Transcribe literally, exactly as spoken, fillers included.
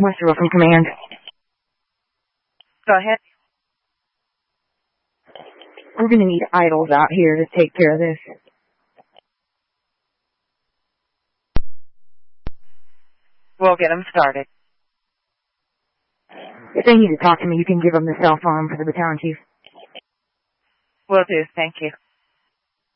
Westerville from Command. Go ahead. We're going to need idols out here to take care of this. We'll get them started. If they need to talk to me, you can give them the cell phone for the battalion chief. Will do. Thank you.